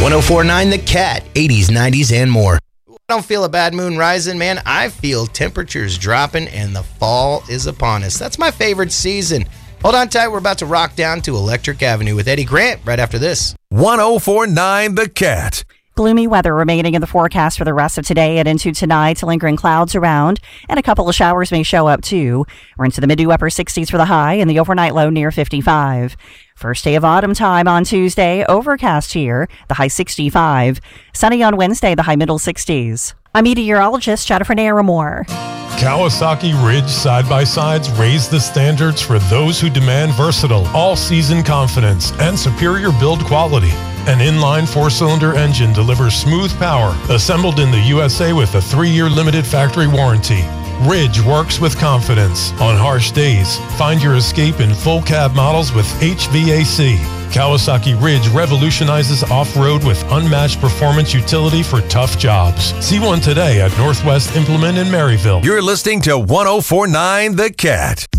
1049 The Cat, 80s, 90s, and more. I don't feel a bad moon rising, man. I feel temperatures dropping and the fall is upon us. That's my favorite season. Hold on tight. We're about to rock down to Electric Avenue with Eddie Grant right after this. 1049 The Cat. Gloomy weather remaining in the forecast for the rest of today and into tonight. Lingering clouds around, and a couple of showers may show up too. We're into the mid to upper 60s for the high and the overnight low near 55. First day of autumn time on Tuesday, overcast here, the high 65. Sunny on Wednesday, the high middle 60s. I'm meteorologist Jennifer Naramore. Kawasaki Ridge side-by-sides raise the standards for those who demand versatile, all-season confidence and superior build quality. An inline 4-cylinder engine delivers smooth power, assembled in the USA with a 3-year limited factory warranty. Ridge works with confidence. On harsh days, find your escape in full cab models with HVAC. Kawasaki Ridge revolutionizes off-road with unmatched performance utility for tough jobs. See one today at Northwest Implement in Maryville. You're listening to 1049 The Cat.